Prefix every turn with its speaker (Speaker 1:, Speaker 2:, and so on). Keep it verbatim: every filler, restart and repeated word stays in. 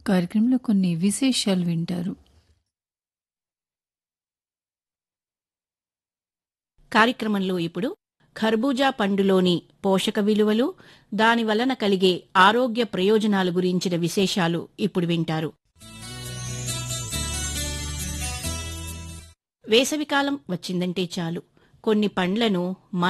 Speaker 1: కార్యక్రమంలో కొన్ని విశేషాలు వింటారు.
Speaker 2: కార్యక్రమంలో ఇప్పుడు ఖర్బూజా పండులోని పోషక విలువలు, దాని వలన కలిగే ఆరోగ్య ప్రయోజనాల గురించిన విశేషాలు ఇప్పుడు వింటారు. వేసవికాలం వచ్చిందంటే చాలు కొన్ని పండ్లను